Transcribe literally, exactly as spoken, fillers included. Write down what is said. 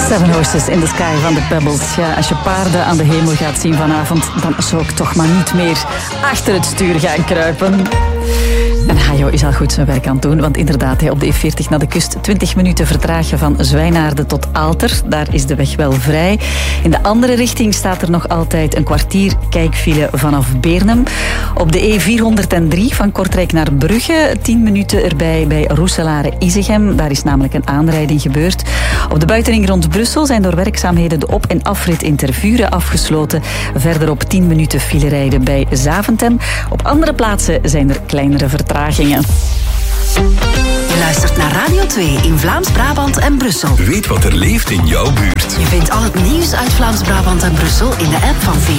Seven Horses in the Sky van de Pebbles. Ja, als je paarden aan de hemel gaat zien vanavond, dan zou ik toch maar niet meer achter het stuur gaan kruipen. En Hajo is al goed zijn werk aan het doen, want inderdaad, op de E veertig naar de kust, twintig minuten vertraag je van Zwijnaarden tot Aalter. Daar is de weg wel vrij. In de andere richting staat er nog altijd een kwartier kijkfile vanaf Beernem. Op de E vierhonderddrie van Kortrijk naar Brugge, tien minuten erbij bij Roeselare-Isegem. Daar is namelijk een aanrijding gebeurd. Op de buitenring rond Brussel zijn door werkzaamheden de op- en afrit in Tervuren afgesloten. Verder op tien minuten file rijden bij Zaventem. Op andere plaatsen zijn er kleinere vertragingen. Je luistert naar Radio twee in Vlaams-Brabant en Brussel. Weet wat er leeft in jouw buurt. Je vindt al het nieuws uit Vlaams-Brabant en Brussel in de app van V